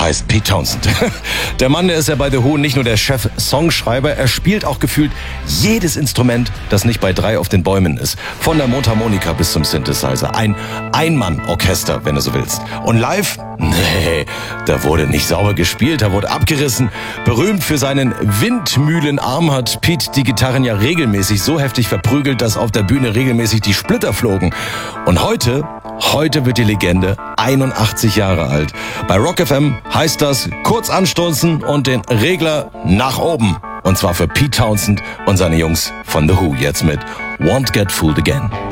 heißt Pete Townshend. Der Mann, der ist ja bei The Who nicht nur der Chef-Songschreiber, er spielt auch gefühlt jedes Instrument, das nicht bei 3 auf den Bäumen ist. Von der Mundharmonika bis zum Synthesizer. Ein Ein-Mann-Orchester, wenn du so willst. Und live? Nee, da wurde nicht sauber gespielt, da wurde abgerissen. Berühmt für seinen Windmühlenarm hat Pete die Gitarren ja regelmäßig so heftig verprügelt, dass auf der Bühne regelmäßig die Splitter flogen. Und heute wird die Legende 81 Jahre alt. Bei Rock FM heißt das kurz anstoßen und den Regler nach oben. Und zwar für Pete Townshend und seine Jungs von The Who jetzt mit Won't Get Fooled Again.